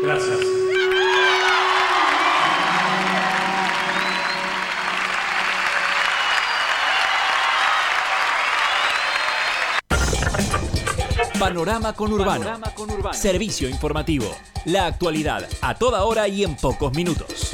Gracias. Panorama Conurbano. Servicio informativo. La actualidad a toda hora y en pocos minutos.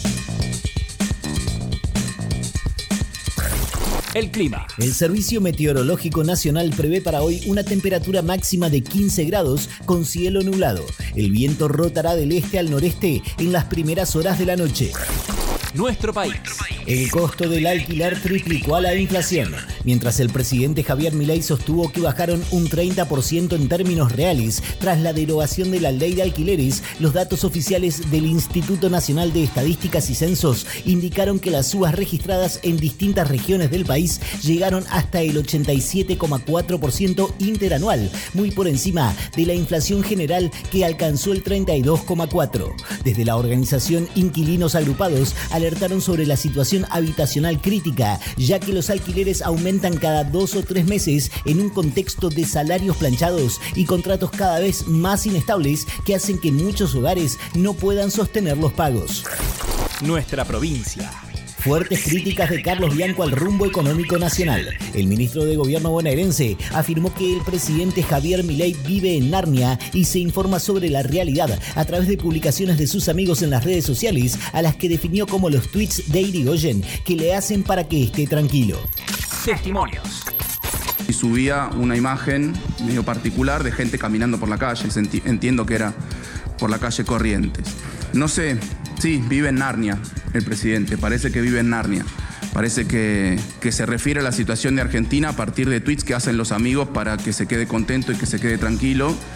El clima. El Servicio Meteorológico Nacional prevé para hoy una temperatura máxima de 15 grados con cielo nublado. El viento rotará del este al noreste en las primeras horas de la noche. Nuestro país. El costo del alquiler triplicó a la inflación. Mientras el presidente Javier Milei sostuvo que bajaron un 30% en términos reales tras la derogación de la ley de alquileres, los datos oficiales del Instituto Nacional de Estadísticas y Censos indicaron que las subas registradas en distintas regiones del país llegaron hasta el 87,4% interanual, muy por encima de la inflación general que alcanzó el 32,4%. Desde la organización Inquilinos Agrupados alertaron sobre la situación habitacional crítica, ya que los alquileres aumentan cada 2 o 3 meses en un contexto de salarios planchados y contratos cada vez más inestables que hacen que muchos hogares no puedan sostener los pagos. Nuestra provincia. Fuertes críticas de Carlos Bianco al rumbo económico nacional. El ministro de Gobierno bonaerense afirmó que el presidente Javier Milei vive en Narnia y se informa sobre la realidad a través de publicaciones de sus amigos en las redes sociales, a las que definió como los tweets de Irigoyen que le hacen para que esté tranquilo. Testimonios. Y subía una imagen medio particular de gente caminando por la calle, entiendo que era por la calle Corrientes. No sé, sí, vive en Narnia el presidente, parece que vive en Narnia. Parece que se refiere a la situación de Argentina a partir de tweets que hacen los amigos para que se quede contento y que se quede tranquilo.